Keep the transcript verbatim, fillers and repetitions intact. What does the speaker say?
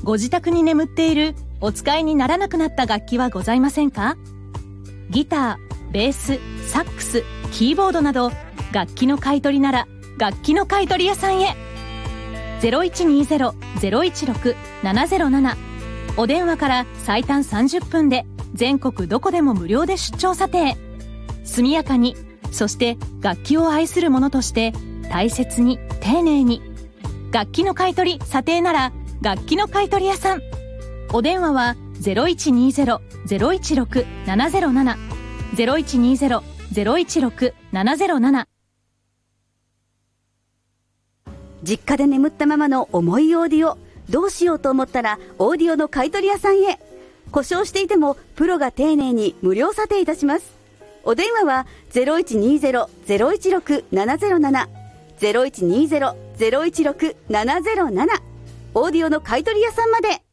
ご自宅に眠っているお使いにならなくなった楽器はございませんか？ギター、ベース、サックス、キーボードなど楽器の買い取りなら楽器の買い取り屋さんへ。 ゼロいちにゼロ ゼロいちろく ななゼロなな お電話から最短さんじゅっぷんで全国どこでも無料で出張査定。速やかに、そして楽器を愛する者として大切に丁寧に。楽器の買い取り査定なら楽器の買い取り屋さん。お電話は ゼロいちにゼロ ゼロいちろく ななゼロなな ゼロいちにゼロ ゼロいちろく ななゼロなな。 実家で眠ったままの重いオーディオ、どうしようと思ったらオーディオの買い取り屋さんへ。故障していてもプロが丁寧に無料査定いたします。お電話は ゼロいちにゼロ ゼロいちろく ななゼロなな ゼロいちにゼロ ゼロいちろく ななゼロなな オーディオの買い取り屋さんまで。